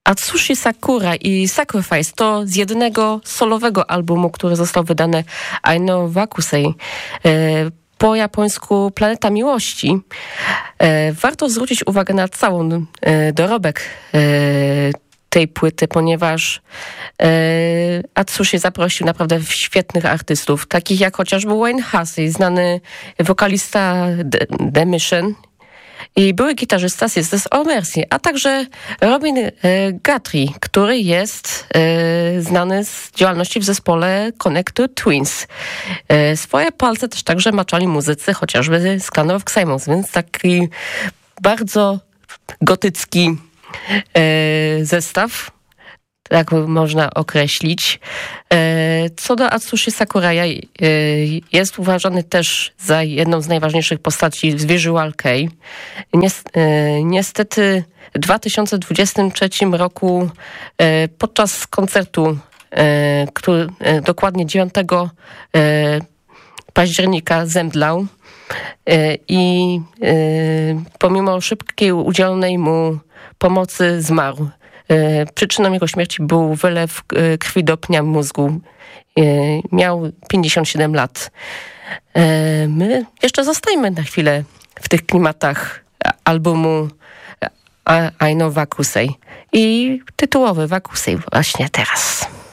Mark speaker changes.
Speaker 1: Atsushi Sakura i Sacrifice to z jednego solowego albumu, który został wydany I no Wakusei. Po japońsku Planeta Miłości. Warto zwrócić uwagę na całą dorobek tej płyty, ponieważ Atsushi zaprosił naprawdę świetnych artystów, takich jak chociażby Wayne Hussey, znany wokalista The Mission i były gitarzysta Sisters of Mercy, a także Robin Guthrie, który jest znany z działalności w zespole Connected Twins. Swoje palce też także maczali muzycy, chociażby z Clan of Xymox, więc taki bardzo gotycki zestaw, tak można określić. Co do Atsushi Sakuraya, jest uważany też za jedną z najważniejszych postaci z Visual Kei. Niestety w 2023 roku podczas koncertu, który dokładnie 9 października zemdlał i pomimo szybkiej udzielonej mu pomocy zmarł. Przyczyną jego śmierci był wylew krwi do pnia mózgu. Miał 57 lat. My jeszcze zostajemy na chwilę w tych klimatach albumu I no Wakusei. I tytułowy Wakusei właśnie teraz.